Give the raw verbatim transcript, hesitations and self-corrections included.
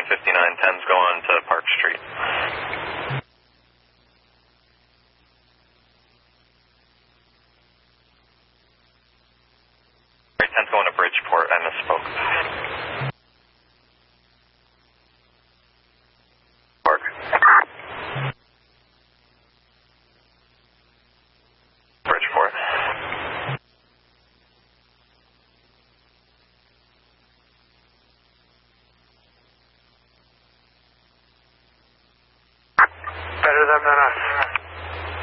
fifty-nine tens going to Park Street. tens going to Bridgeport, I misspoke. Park. Bridgeport. Better them than us.